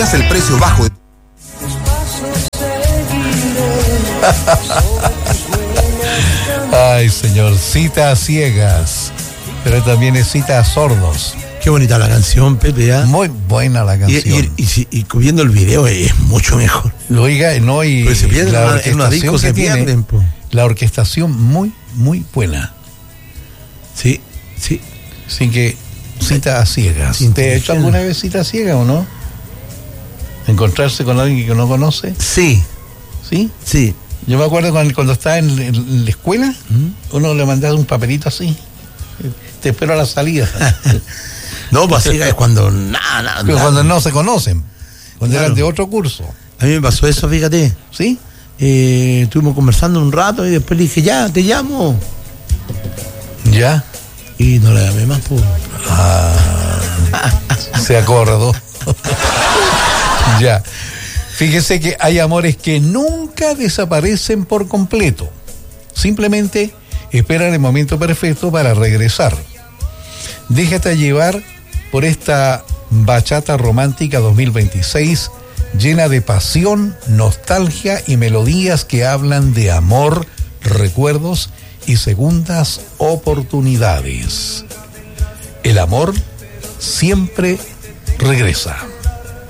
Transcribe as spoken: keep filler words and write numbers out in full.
el precio bajo. Ay, señor, cita a ciegas, pero también es cita a sordos. Qué bonita la canción, Pepe, ¿eh? Muy buena la canción. Y, y, y, y, y viendo el video es mucho mejor. Oiga, no, y pues se pierden, la en orquestación una disco se tiene, pierden, po. La orquestación muy, muy buena. Sí, sí. Así que cita a ciegas. Sí, ¿Te ha hecho alguna vez cita a ciegas o no? ¿Encontrarse con alguien que no conoce? Sí. ¿Sí? Sí. Yo me acuerdo cuando, cuando estaba en, en la escuela, ¿Mm? uno le mandaba un papelito así. Te espero a la salida. No, pues así es cuando nada, nada. Pero cuando no se conocen, cuando Claro. eran de otro curso. A mí me pasó eso, fíjate. ¿Sí? Eh, estuvimos conversando un rato y después le dije, ya, te llamo. Ya. Y no la llamé más, pues. Ah, se acordó. Ya. Fíjese que hay amores que nunca desaparecen por completo. Simplemente esperan el momento perfecto para regresar. Déjate llevar por esta bachata romántica dos mil veintiséis, llena de pasión, nostalgia y melodías que hablan de amor, recuerdos y segundas oportunidades. El amor siempre regresa.